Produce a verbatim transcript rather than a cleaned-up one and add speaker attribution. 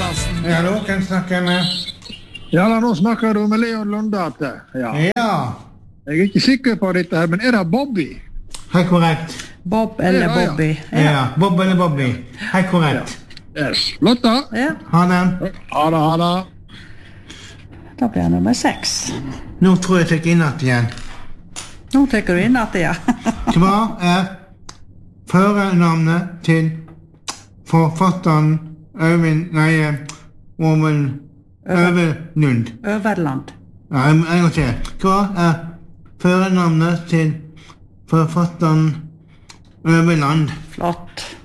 Speaker 1: podcasten.
Speaker 2: Ja, hallo, hvem snakker med?
Speaker 3: Ja, da, nå snakker du med Leon Lundate. Ja.
Speaker 2: Ja.
Speaker 3: Jeg er ikke sikker på dette her, men er det Bobby?
Speaker 2: Hei, korrekt.
Speaker 1: Bob eller
Speaker 3: Ja, ja.
Speaker 1: Bobby.
Speaker 2: Ja, Bob eller Bobby. Hei, korrekt.
Speaker 3: Yes. Lotta?
Speaker 1: Ja,
Speaker 2: Ha den.
Speaker 3: Ha det, ha det.
Speaker 1: da blir jeg nummer seks.
Speaker 2: Nå tror jeg jeg tek innat igjen.
Speaker 1: Nå tenker du inn at det, ja.
Speaker 2: Hva er førernavnet til forfatteren Øyvind, nei, Åmen Øverlund?
Speaker 1: Øverland.
Speaker 2: Ja, en en gang til. Hva er førernavnet til forfatteren Øverland?
Speaker 1: Flott.